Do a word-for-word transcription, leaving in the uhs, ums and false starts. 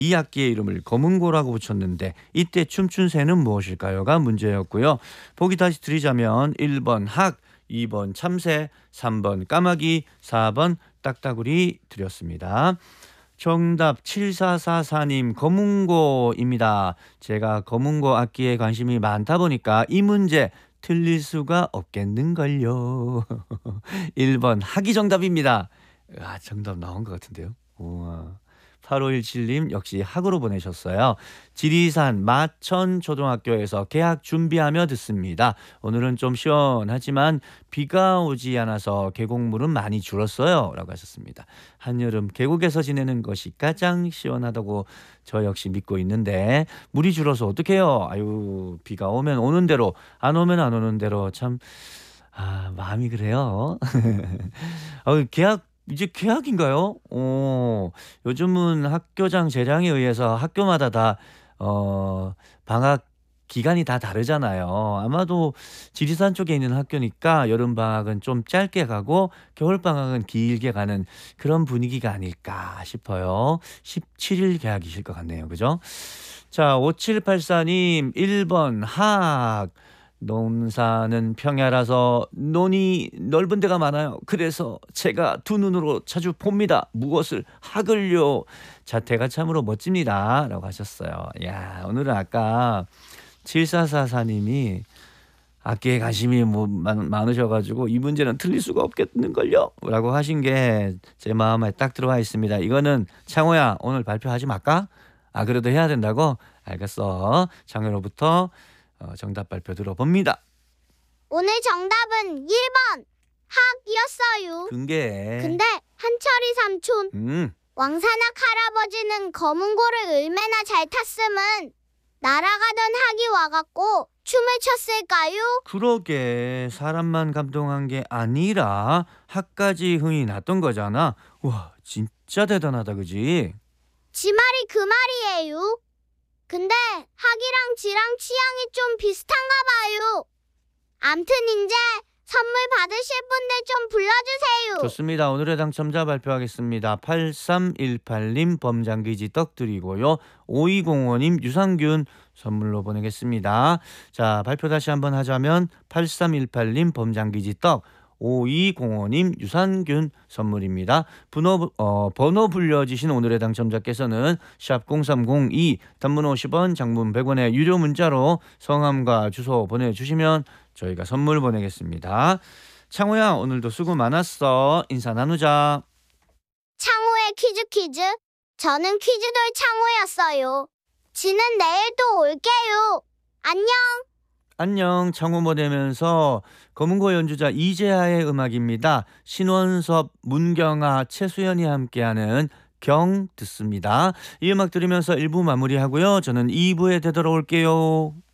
이 악기의 이름을 검은고라고 붙였는데 이때 춤춘 새는 무엇일까요가 문제였고요. 보기 다시 드리자면 일 번 학, 이 번 참새, 삼 번 까마귀, 사 번 딱따구리 드렸습니다. 정답 칠사사사님 검은고입니다. 제가 검은고 악기에 관심이 많다 보니까 이 문제 틀릴 수가 없겠는걸요. 일 번 학이 정답입니다. 아, 정답 나온 것 같은데요. 우와. 팔오일칠님 역시 학으로 보내셨어요. 지리산 마천초등학교에서 개학 준비하며 듣습니다. 오늘은 좀 시원하지만 비가 오지 않아서 계곡물은 많이 줄었어요 라고 하셨습니다. 한여름 계곡에서 지내는 것이 가장 시원하다고 저 역시 믿고 있는데 물이 줄어서 어떡해요. 아유, 비가 오면 오는 대로 안 오면 안 오는 대로 참 아, 마음이 그래요. 어, 개학 이제 개학인가요? 어, 요즘은 학교장 재량에 의해서 학교마다 다 어, 방학 기간이 다 다르잖아요. 아마도 지리산 쪽에 있는 학교니까 여름 방학은 좀 짧게 가고 겨울 방학은 길게 가는 그런 분위기가 아닐까 싶어요. 십칠 일 개학이실 것 같네요. 그죠? 자, 오칠팔사님 일 번 학. 논산은 평야라서 논이 넓은 데가 많아요. 그래서 제가 두 눈으로 자주 봅니다. 무엇을 학을요. 자태가 참으로 멋집니다 라고 하셨어요. 야, 오늘은 아까 칠사사사님이 악기에 관심이 뭐 많, 많으셔가지고 이 문제는 틀릴 수가 없겠는걸요 라고 하신 게 제 마음에 딱 들어와 있습니다. 이거는 창호야 오늘 발표하지 말까? 아, 그래도 해야 된다고? 알겠어. 창호로부터 어, 정답 발표 들어봅니다. 오늘 정답은 일 번 학이었어요. 근게 근데 한철이 삼촌 음. 왕산학 할아버지는 검은고를 얼마나 잘 탔으면 날아가던 학이 와갖고 춤을 췄을까요? 그러게 사람만 감동한 게 아니라 학까지 흥이 났던 거잖아. 와, 진짜 대단하다 그지? 지 말이 그 말이에요. 근데 학이랑 지랑 취향이 좀 비슷한가 봐요. 암튼 이제 선물 받으실 분들 좀 불러주세요. 좋습니다. 오늘의 당첨자 발표하겠습니다. 팔삼일팔님 범장귀지 떡 드리고요. 오이공오님 유산균 선물로 보내겠습니다. 자, 발표 다시 한번 하자면 팔삼일팔님 범장귀지 떡, 오이공오님 유산균 선물입니다. 번호, 어, 번호 불려주신 오늘의 당첨자께서는 샵 공삼공이 단문 오십 원 장문 백 원의 유료 문자로 성함과 주소 보내주시면 저희가 선물 보내겠습니다. 창호야 오늘도 수고 많았어. 인사 나누자. 창호의 퀴즈 퀴즈. 저는 퀴즈돌 창호였어요. 지는 내일 또 올게요. 안녕. 안녕. 창호 보내면서 검은고 연주자 이재하의 음악입니다. 신원섭, 문경아, 최수연이 함께하는 경 듣습니다. 이 음악 들으면서 일 부 마무리하고요. 저는 이 부에 되돌아올게요.